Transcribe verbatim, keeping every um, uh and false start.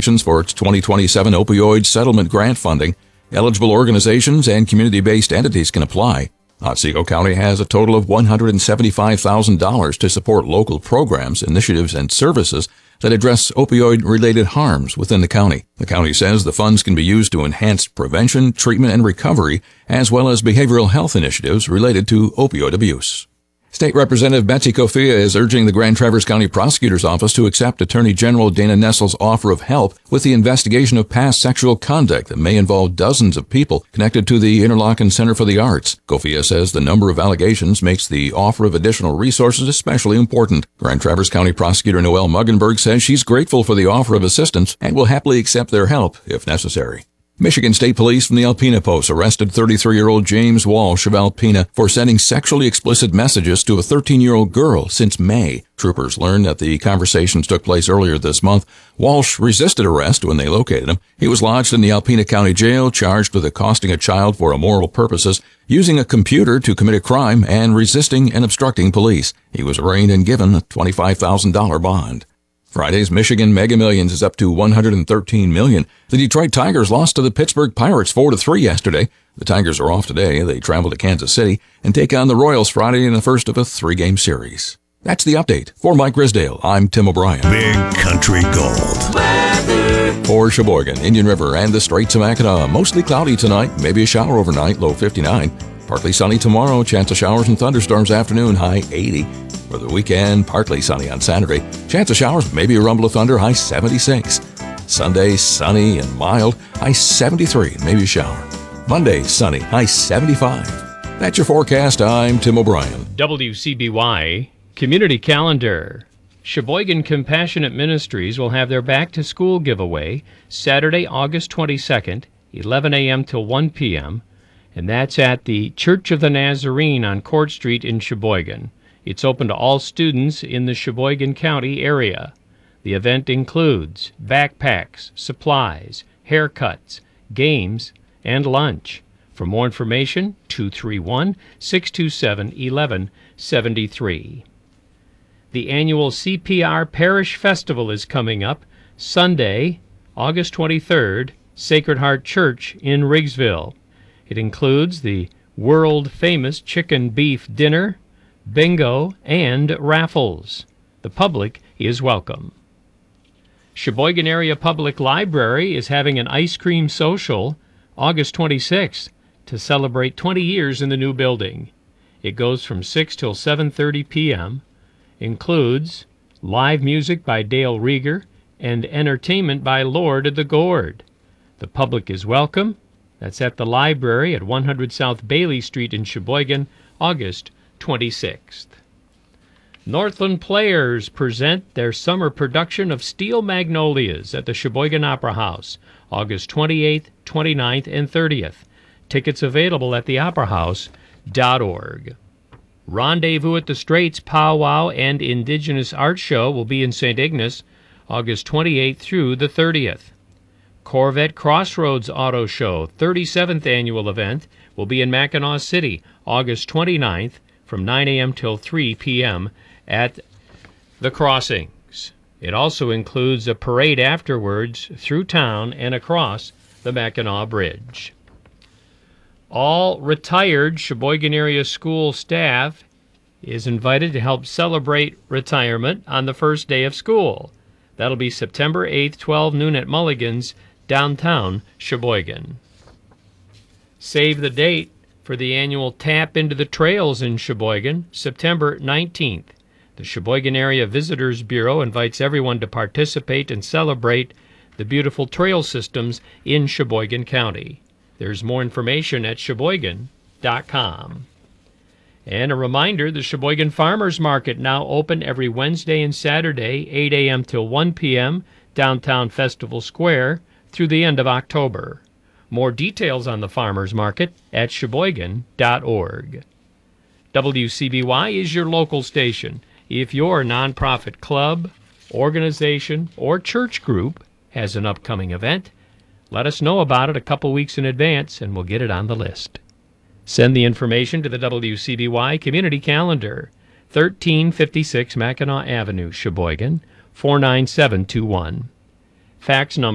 applications for its twenty twenty-seven opioid settlement grant funding. Eligible organizations and community-based entities can apply. Otsego County has a total of one hundred seventy-five thousand dollars to support local programs, initiatives, and services that address opioid-related harms within the county. The county says the funds can be used to enhance prevention, treatment, and recovery, as well as behavioral health initiatives related to opioid abuse. State Representative Betsy Cofia is urging the Grand Traverse County Prosecutor's Office to accept Attorney General Dana Nessel's offer of help with the investigation of past sexual conduct that may involve dozens of people connected to the Interlochen Center for the Arts. Cofia says the number of allegations makes the offer of additional resources especially important. Grand Traverse County Prosecutor Noelle Muggenberg says she's grateful for the offer of assistance and will happily accept their help if necessary. Michigan State Police from the Alpena Post arrested thirty-three-year-old James Walsh of Alpena for sending sexually explicit messages to a thirteen-year-old girl since May. Troopers learned that the conversations took place earlier this month. Walsh resisted arrest when they located him. He was lodged in the Alpena County Jail, charged with accosting a child for immoral purposes, using a computer to commit a crime, and resisting and obstructing police. He was arraigned and given a twenty-five thousand dollars bond. Friday's Michigan Mega Millions is up to one hundred thirteen million dollars. The Detroit Tigers lost to the Pittsburgh Pirates four to three yesterday. The Tigers are off today. They travel to Kansas City and take on the Royals Friday in the first of a three-game series. That's the update. For Mike Grisdale, I'm Tim O'Brien. Big Country Gold. Weather. For Sheboygan, Indian River, and the Straits of Mackinac, mostly cloudy tonight, maybe a shower overnight, low fifty-nine. Partly sunny tomorrow, chance of showers and thunderstorms afternoon, high eighty. For the weekend, partly sunny on Saturday. Chance of showers, maybe a rumble of thunder, high seventy-six. Sunday, sunny and mild, high seventy-three, maybe a shower. Monday, sunny, high seventy-five. That's your forecast. I'm Tim O'Brien. W C B Y Community Calendar. Sheboygan Compassionate Ministries will have their back-to-school giveaway Saturday, August twenty-second, eleven a.m. till one p.m., and that's at the Church of the Nazarene on Court Street in Sheboygan. It's open to all students in the Sheboygan County area. The event includes backpacks, supplies, haircuts, games, and lunch. For more information, two three one, six two seven, one one seven three. The annual C P R Parish Festival is coming up Sunday, August twenty-third, Sacred Heart Church in Riggsville. It includes the world-famous chicken beef dinner, bingo, and raffles. The public is welcome. Sheboygan Area Public Library is having an ice cream social August twenty-sixth to celebrate twenty years in the new building. It goes from six till seven thirty p.m., includes live music by Dale Rieger and entertainment by Lord of the Gourd. The public is welcome. That's at the library at one hundred South Bailey Street in Sheboygan, August twenty-sixth. Northland Players present their summer production of Steel Magnolias at the Sheboygan Opera House, August twenty-eighth, twenty-ninth, and thirtieth. Tickets available at the opera house dot org. Rendezvous at the Straits Powwow and Indigenous Art Show will be in Saint Ignace, August twenty-eighth through the thirtieth. Corvette Crossroads Auto Show, thirty-seventh annual event, will be in Mackinac City, August twenty-ninth from nine a.m. till three p.m. at the Crossings. It also includes a parade afterwards through town and across the Mackinac Bridge. All retired Sheboygan area school staff is invited to help celebrate retirement on the first day of school. That'll be September eighth, twelve noon at Mulligan's, downtown Sheboygan. Save the date for the annual Tap into the Trails in Sheboygan, September nineteenth. The Sheboygan Area Visitors Bureau invites everyone to participate and celebrate the beautiful trail systems in Sheboygan County. There's more information at sheboygan dot com. And a reminder, the Sheboygan Farmers Market now open every Wednesday and Saturday, eight a.m. till one p.m., downtown Festival Square, through the end of October. More details on the Farmers Market at sheboygan dot org. W C B Y is your local station. If your nonprofit club, organization, or church group has an upcoming event, let us know about it a couple weeks in advance, and we'll get it on the list. Send the information to the W C B Y Community Calendar, thirteen fifty-six Mackinac Avenue, Sheboygan, four nine seven two one. Fax number